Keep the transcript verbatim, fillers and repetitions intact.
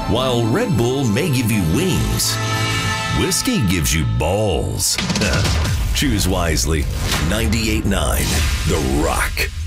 While Red Bull may give you wings, whiskey gives you balls. Choose wisely. ninety-eight point nine The Rock.